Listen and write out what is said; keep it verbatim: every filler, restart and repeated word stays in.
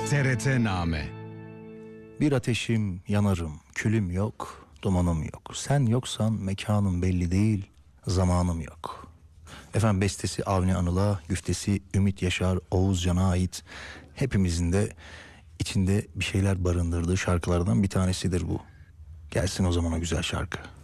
T R T-Name. Bir ateşim, yanarım, külüm yok, dumanım yok. Sen yoksan mekanım belli değil, zamanım yok. Efendim bestesi Avni Anıl'a, güftesi Ümit Yaşar Oğuzcan'a ait. Hepimizin de içinde bir şeyler barındırdığı şarkılardan bir tanesidir bu. Gelsin o zaman o güzel şarkı.